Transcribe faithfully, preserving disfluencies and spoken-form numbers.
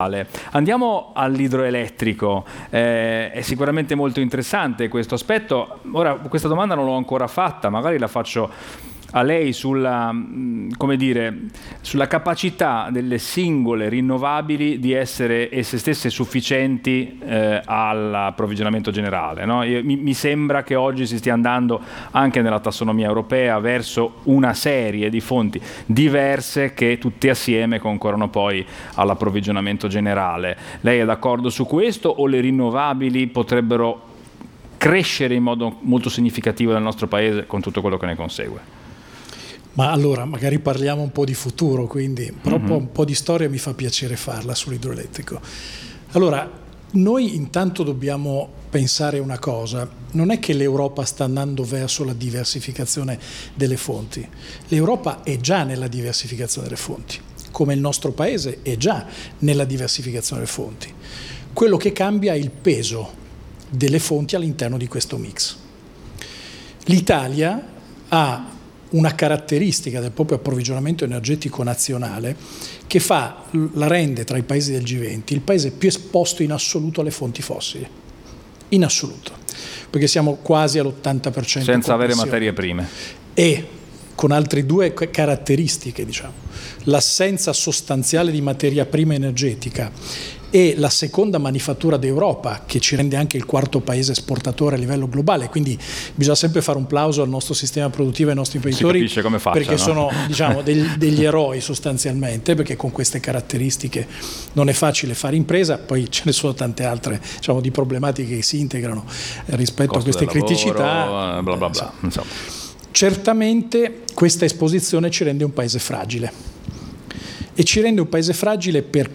Andiamo all'idroelettrico, eh, è sicuramente molto interessante questo aspetto. Ora, questa domanda non l'ho ancora fatta, magari la faccio a lei sulla, come dire, sulla capacità delle singole rinnovabili di essere esse stesse sufficienti eh, all'approvvigionamento generale, no? Io, mi, mi sembra che oggi si stia andando anche nella tassonomia europea verso una serie di fonti diverse che tutte assieme concorrono poi all'approvvigionamento generale. Lei è d'accordo su questo o le rinnovabili potrebbero crescere in modo molto significativo nel nostro paese con tutto quello che ne consegue? Ma allora, magari parliamo un po' di futuro, quindi proprio mm-hmm. un po' di storia mi fa piacere farla sull'idroelettrico. Allora, noi intanto dobbiamo pensare una cosa, non è che l'Europa sta andando verso la diversificazione delle fonti, l'Europa è già nella diversificazione delle fonti, come il nostro paese è già nella diversificazione delle fonti. Quello che cambia è il peso delle fonti all'interno di questo mix. L'Italia ha una caratteristica del proprio approvvigionamento energetico nazionale che fa, la rende tra i paesi del G venti il paese più esposto in assoluto alle fonti fossili, in assoluto, perché siamo quasi all'ottanta per cento senza avere materie prime e con altre due caratteristiche, diciamo, l'assenza sostanziale di materia prima energetica e la seconda manifattura d'Europa, che ci rende anche il quarto paese esportatore a livello globale, quindi bisogna sempre fare un plauso al nostro sistema produttivo e ai nostri imprenditori, si capisce come faccia, perché no? sono diciamo, degli, degli eroi sostanzialmente, perché con queste caratteristiche non è facile fare impresa, poi ce ne sono tante altre, diciamo, di problematiche che si integrano rispetto a queste criticità. Lavoro, bla bla bla, insomma. Certamente questa esposizione ci rende un paese fragile. E ci rende un paese fragile perché